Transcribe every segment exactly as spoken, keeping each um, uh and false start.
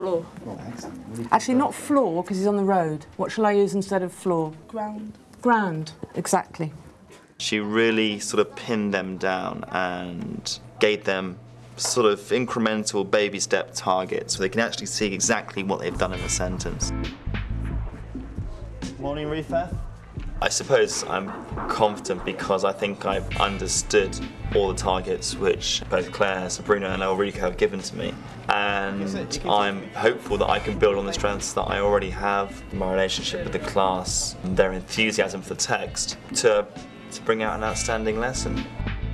Floor. Oh, excellent. Actually, not floor, because he's on the road. What shall I use instead of floor? Ground. Ground, exactly. She really sort of pinned them down and gave them sort of incremental baby step targets so they can actually see exactly what they've done in the sentence. Morning, Rufeth. I suppose I'm confident because I think I've understood all the targets which both Claire, Sabrina and Ulrika have given to me, and I'm hopeful that I can build on the strengths that I already have, my relationship with the class, their enthusiasm for the text, to, to bring out an outstanding lesson.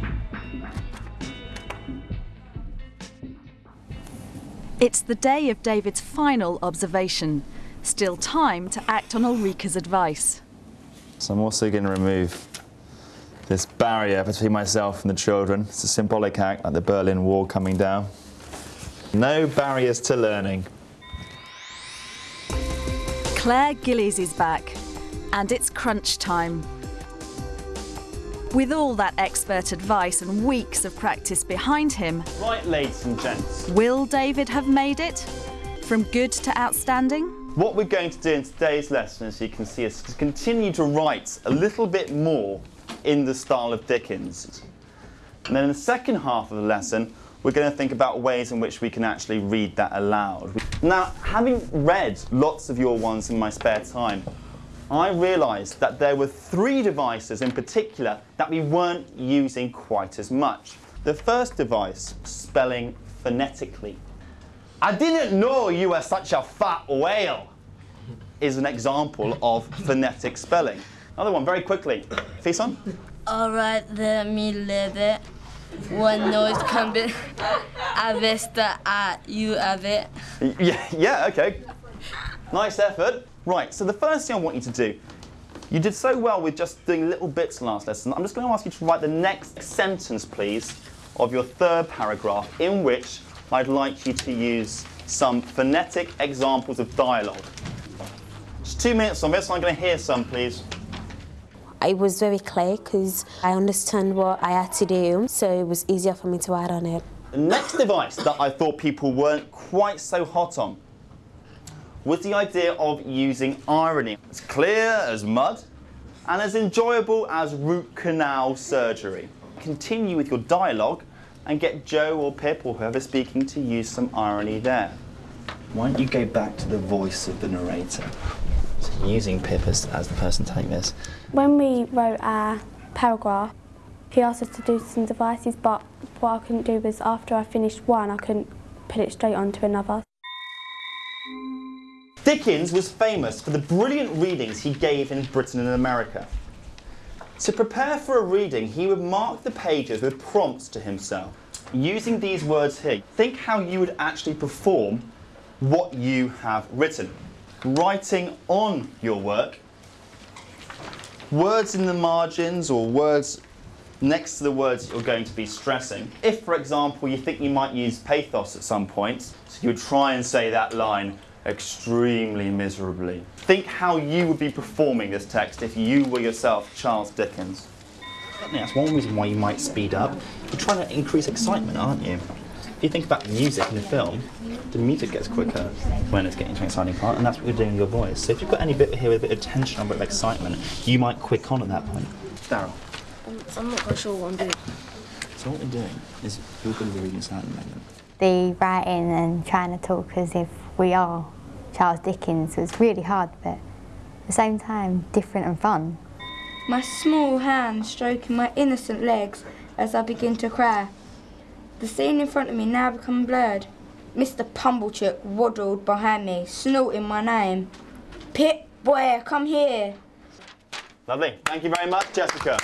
It's the day of David's final observation. Still time to act on Ulrika's advice. So I'm also going to remove this barrier between myself and the children. It's a symbolic act, like the Berlin Wall coming down. No barriers to learning. Claire Gillies is back, and it's crunch time. With all that expert advice and weeks of practice behind him, Right, ladies and gents. will David have made it? From good to outstanding? What we're going to do in today's lesson, as you can see, is to continue to write a little bit more in the style of Dickens. And then in the second half of the lesson, we're going to think about ways in which we can actually read that aloud. Now, having read lots of your ones in my spare time, I realised that there were three devices in particular that we weren't using quite as much. The first device, spelling phonetically. I didn't know you were such a fat whale, is an example of phonetic spelling. Another one, very quickly. Fisan? All right, let me live it. One noise coming, avesta at you have it. Yeah, yeah, okay. Nice effort. Right, so the first thing I want you to do, you did so well with just doing little bits last lesson. I'm just going to ask you to write the next sentence, please, of your third paragraph, in which I'd like you to use some phonetic examples of dialogue. Just two minutes on this, I'm going to hear some, please. It was very clear because I understand what I had to do, so it was easier for me to write on it. The next device that I thought people weren't quite so hot on was the idea of using irony. As clear as mud and as enjoyable as root canal surgery. Continue with your dialogue and get Joe or Pip or whoever's speaking to use some irony there. Why don't you go back to the voice of the narrator? So using Pip as, as the person telling this. When we wrote our paragraph, he asked us to do some devices, but what I couldn't do was after I finished one, I couldn't put it straight onto another. Dickens was famous for the brilliant readings he gave in Britain and America. To prepare for a reading, he would mark the pages with prompts to himself. Using these words here, think how you would actually perform what you have written. Writing on your work, words in the margins or words next to the words that you're going to be stressing. If, for example, you think you might use pathos at some point, so you would try and say that line extremely miserably. Think how you would be performing this text if you were yourself Charles Dickens. That's one reason why you might speed up. You're trying to increase excitement, aren't you? If you think about music in the film, the music gets quicker when it's getting to an exciting part, and that's what you're doing with your voice. So if you've got any bit here with a bit of tension or a bit of excitement, you might quick on at that point. Daryl? Um, I'm not quite sure what I'm doing. So what we're doing is you're going to be reading this out in a moment. The writing and trying to talk as if we are Charles Dickens was really hard, but at the same time, different and fun. My small hand stroking my innocent legs as I begin to cry. The scene in front of me now become blurred. Mister Pumblechook waddled behind me, snorting my name. Pip, boy, come here. Lovely. Thank you very much, Jessica.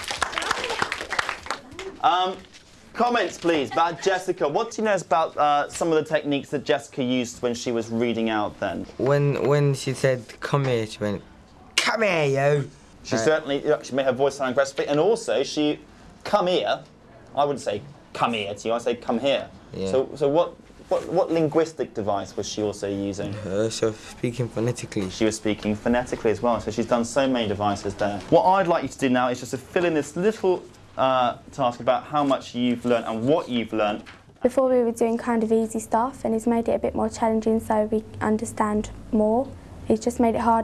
Um, comments, please, about Jessica. What do you know about uh, some of the techniques that Jessica used when she was reading out then? When when she said, come here, she went, come here, yo. She uh, certainly she made her voice sound aggressive, and also she, come here, I wouldn't say come here to you, I say come here. Yeah. So, so what, what, what linguistic device was she also using? Uh, so speaking phonetically. She was speaking phonetically as well, so she's done so many devices there. What I'd like you to do now is just to fill in this little uh, task about how much you've learned and what you've learned, Before we were doing kind of easy stuff, and he's made it a bit more challenging so we understand more. He's just made it hard